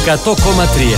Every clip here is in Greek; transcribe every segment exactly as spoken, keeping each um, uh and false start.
εκατό κόμμα τρία.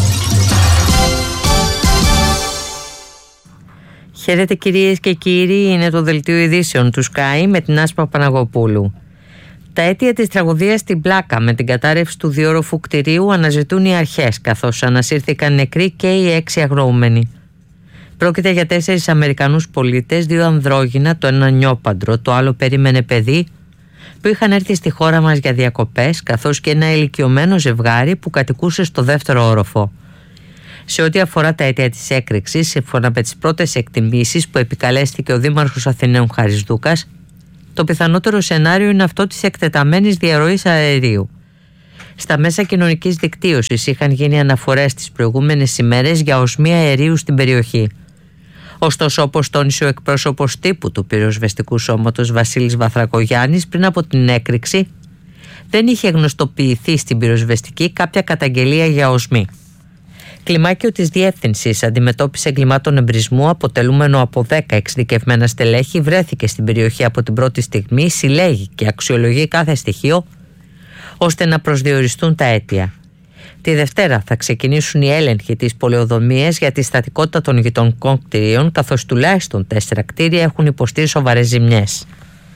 Χαίρετε κυρίες και κύριοι, είναι το δελτίο ειδήσεων του Sky με την Άσπα Παναγοπούλου. Τα αίτια της τραγωδίας στην Πλάκα με την κατάρρευση του διόροφου κτηρίου αναζητούν οι αρχές, καθώς ανασύρθηκαν νεκροί και οι έξι αγνοούμενοι. Πρόκειται για τέσσερις Αμερικανούς πολίτες, δύο ανδρόγυνα, το ένα νιόπαντρο, το άλλο περίμενε παιδί, που είχαν έρθει στη χώρα μας για διακοπές, καθώς και ένα ηλικιωμένο ζευγάρι που κατοικούσε στο δεύτερο όροφο. Σε ό,τι αφορά τα αίτια της έκρηξης, σύμφωνα με τις πρώτες εκτιμήσεις που επικαλέστηκε ο Δήμαρχος Αθηναίων Χαρισδούκας, το πιθανότερο σενάριο είναι αυτό της εκτεταμένης διαρροής αερίου. Στα μέσα κοινωνικής δικτύωσης είχαν γίνει αναφορές τις προηγούμενες ημέρες για οσμία αερίου στην περιοχή. Ωστόσο, όπως τόνισε ο εκπρόσωπος τύπου του πυροσβεστικού σώματος Βασίλης Βαθρακογιάννης, πριν από την έκρηξη δεν είχε γνωστοποιηθεί στην πυροσβεστική κάποια καταγγελία για οσμή. Κλιμάκιο της Διεύθυνσης Αντιμετώπισης Εγκλημάτων Εμπρισμού, αποτελούμενο από δέκα εξειδικευμένα στελέχη, βρέθηκε στην περιοχή από την πρώτη στιγμή, συλλέγει και αξιολογεί κάθε στοιχείο ώστε να προσδιοριστούν τα αίτια. Τη Δευτέρα θα ξεκινήσουν οι έλεγχοι της πολεοδομίας για τη στατικότητα των γειτονικών κτηρίων, καθώς τουλάχιστον τέσσερα κτίρια έχουν υποστεί σοβαρές ζημιές.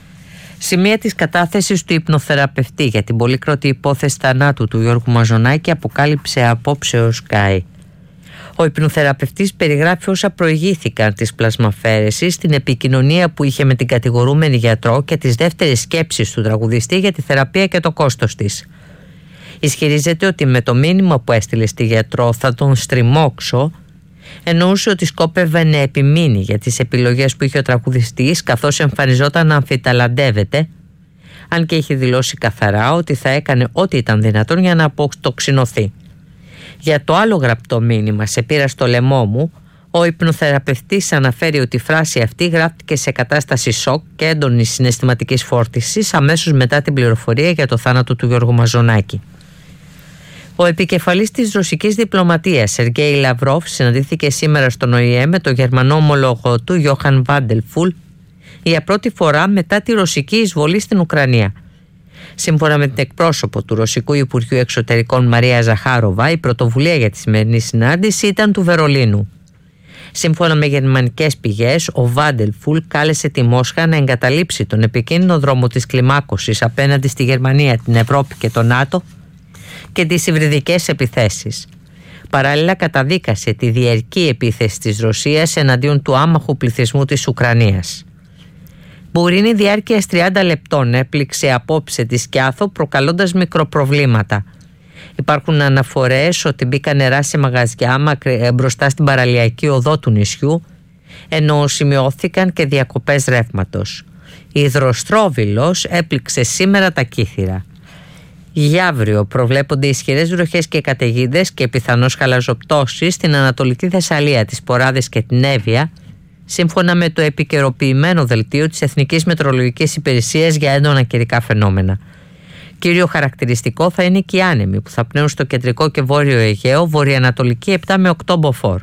Σημεία της κατάθεσης του υπνοθεραπευτή για την πολύκροτη υπόθεση θανάτου του Γιώργου Μαζονάκη αποκάλυψε απόψε ο Sky. Ο υπνοθεραπευτής περιγράφει όσα προηγήθηκαν της πλασμαφέρεσης, την επικοινωνία που είχε με την κατηγορούμενη γιατρό και τις δεύτερες σκέψεις του τραγουδιστή για τη θεραπεία και το κόστος της. Ισχυρίζεται ότι με το μήνυμα που έστειλε στη γιατρό «θα τον στριμώξω» εννοούσε ότι σκόπευε να επιμείνει για τις επιλογές που είχε ο τραγουδιστής, καθώς εμφανιζόταν να αμφιταλαντεύεται, αν και είχε δηλώσει καθαρά ότι θα έκανε ό,τι ήταν δυνατόν για να αποκτοξινωθεί. Για το άλλο γραπτό μήνυμα «σε πήρα στο λαιμό μου», ο υπνοθεραπευτής αναφέρει ότι η φράση αυτή γράφτηκε σε κατάσταση σοκ και έντονης συναισθηματικής φόρτισης αμέσως μετά την πληροφορία για το θάνατο του Γιώργου Μαζονάκη. Ο επικεφαλής της ρωσικής διπλωματίας, Σεργέη Λαυρόφ, συναντήθηκε σήμερα στον Ο Η Ε με τον γερμανό ομολόγο του, Γιόχαν Βάντελφουλ, για πρώτη φορά μετά τη ρωσική εισβολή στην Ουκρανία. Σύμφωνα με την εκπρόσωπο του Ρωσικού Υπουργείου Εξωτερικών Μαρία Ζαχάροβα, η πρωτοβουλία για τη σημερινή συνάντηση ήταν του Βερολίνου. Σύμφωνα με γερμανικές πηγές, ο Βάντελφουλ κάλεσε τη Μόσχα να εγκαταλείψει τον επικίνδυνο δρόμο της κλιμάκωσης απέναντι στη Γερμανία, την Ευρώπη και το ΝΑΤΟ και τις υβριδικές επιθέσεις. Παράλληλα, καταδίκασε τη διαρκή επίθεση της Ρωσίας εναντίον του άμαχου πληθυσμού της Ουκρανίας. Μπουρίνη διάρκειας τριάντα λεπτών έπληξε απόψε τη Σκιάθο, προκαλώντας μικροπροβλήματα. Υπάρχουν αναφορές ότι μπήκαν νερά σε μαγαζιά μπροστά στην παραλιακή οδό του νησιού, ενώ σημειώθηκαν και διακοπές ρεύματος. Η υδροστρόβιλος έπληξε σήμερα τα Κύθυρα. Για αύριο προβλέπονται ισχυρές βροχές και καταιγίδες και πιθανώς χαλαζοπτώσεις στην Ανατολική Θεσσαλία, τις Ποράδες και την Εύβοια, σύμφωνα με το επικαιροποιημένο δελτίο της Εθνικής Μετεωρολογικής Υπηρεσίας για έντονα καιρικά φαινόμενα. Κύριο χαρακτηριστικό θα είναι και οι άνεμοι που θα πνέουν στο κεντρικό και βόρειο Αιγαίο, βορειοανατολική επτά με οκτώ μποφόρ.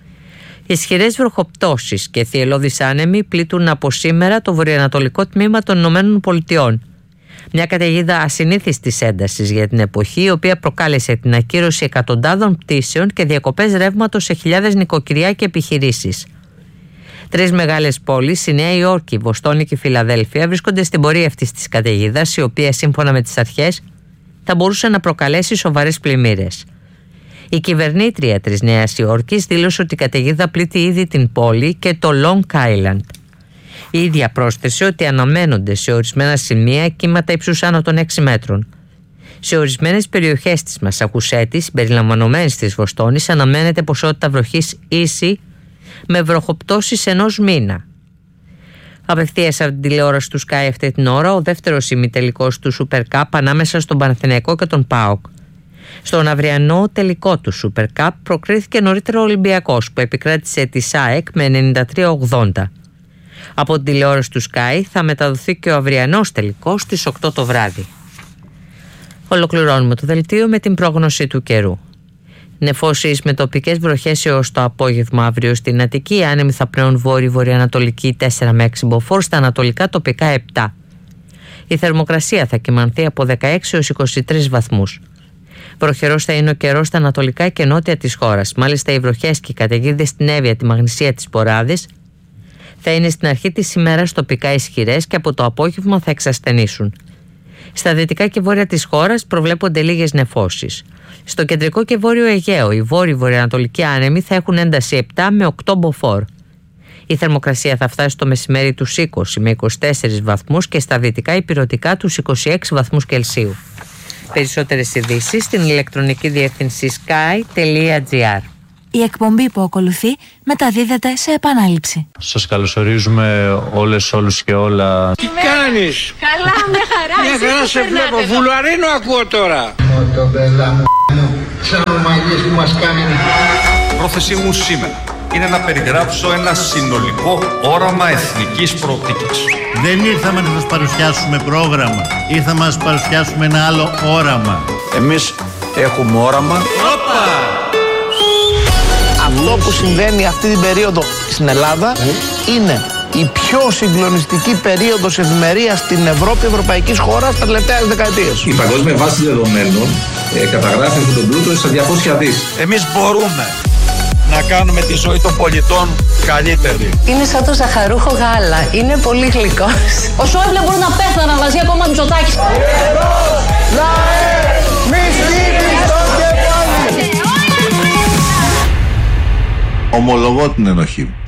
Ισχυρές βροχοπτώσεις και θυελλώδεις άνεμοι πλήττουν από σήμερα το βορειοανατολικό τμήμα των Ηνωμένων Πολιτειών. Μια καταιγίδα ασυνήθιστης έντασης για την εποχή, η οποία προκάλεσε την ακύρωση εκατοντάδων πτήσεων και διακοπές ρεύματος σε χιλιάδες νοικοκυριά και επιχειρήσεις. Τρεις μεγάλες πόλεις, η Νέα Υόρκη, η Βοστόνη και η Φιλαδέλφια, βρίσκονται στην πορεία αυτής της καταιγίδας, η οποία σύμφωνα με τις αρχές θα μπορούσε να προκαλέσει σοβαρές πλημμύρες. Η κυβερνήτρια της Νέας Υόρκης δήλωσε ότι η καταιγίδα πλήττει ήδη την πόλη και το Long Island. Η ίδια πρόσθεσε ότι αναμένονται σε ορισμένα σημεία κύματα ύψους άνω των έξι μέτρων. Σε ορισμένες περιοχές της Μασαχουσέτης, συμπεριλαμβανομένης της Βοστόνης, αναμένεται ποσότητα βροχής ίση με βροχοπτώσεις ενός μήνα. Απευθείας από την τηλεόραση του Sky αυτή την ώρα, ο δεύτερος ημιτελικός του Super Cup ανάμεσα στον Παναθηναϊκό και τον ΠΑΟΚ. Στον αυριανό τελικό του Super Cup προκρίθηκε νωρίτερα ο Ολυμπιακός, που επικράτησε τη ΑΕΚ με ενενήντα τρία ογδόντα. Από την τηλεόραση του Sky θα μεταδοθεί και ο αυριανός τελικός στις οκτώ το βράδυ. Ολοκληρώνουμε το δελτίο με την πρόγνωση του καιρού. Νεφώσεις με τοπικές βροχές έως το απόγευμα αύριο στην Αττική. Οι άνεμοι θα πνέουν βόρειο-βορειοανατολική τέσσερα με έξι μποφόρ, στα ανατολικά τοπικά επτά. Η θερμοκρασία θα κυμανθεί από δεκαέξι έως είκοσι τρεις βαθμούς. Βροχερός θα είναι ο καιρός στα ανατολικά και νότια της χώρας. Μάλιστα, οι βροχές και οι καταιγίδες στην Εύβοια, τη Μαγνησία, τις Ποράδες θα είναι στην αρχή της ημέρας τοπικά ισχυρές και από το απόγευμα θα εξασθενήσουν. Στα δυτικά και βόρεια της χώρας προβλέπονται λίγες νεφώσεις. Στο κεντρικό και βόρειο Αιγαίο, οι βόρειο-βορειοανατολικοί άνεμοι θα έχουν ένταση επτά με οκτώ μποφόρ. Η θερμοκρασία θα φτάσει το μεσημέρι τους είκοσι με είκοσι τέσσερις βαθμούς και στα δυτικά υπηρετικά τους είκοσι έξι βαθμούς Κελσίου. Περισσότερες ειδήσεις στην ηλεκτρονική διεύθυνση sky τελεία gr. Η εκπομπή που ακολουθεί μεταδίδεται σε επανάληψη. Σας καλωσορίζουμε όλες, όλους και όλα. Τι κάνεις? Καλά, μια χαρά. Μια χαρά σε βλέπω. Βουλαρίνο ακούω τώρα. Μότο μπέλα μου, σαν ο μαγείς που μας κάνει. Πρόθεσή μου σήμερα είναι να περιγράψω ένα συνολικό όραμα εθνικής προοπτικής. Δεν ήρθαμε να σας παρουσιάσουμε πρόγραμμα, ήρθαμε να σας παρουσιάσουμε ένα άλλο όραμα. Εμείς έχουμε όραμα. Όπα! Αυτό που συμβαίνει αυτή την περίοδο στην Ελλάδα είναι η πιο συγκλονιστική περίοδος ευημερίας στην Ευρώπη, ευρωπαϊκής χώρας τα τελευταία δεκαετίες. Η παγκόσμια βάση δεδομένων ε, καταγράφει αυτόν τον πλούτο στα διακόσια δις. Εμείς μπορούμε να κάνουμε τη ζωή των πολιτών καλύτερη. Είναι σαν το ζαχαρούχο γάλα. Είναι πολύ γλυκός. Ο Σόιμπλε μπορεί να πέθανε μαζί ακόμα Μητσοτάκης. Ομολογώ την ενοχή μου.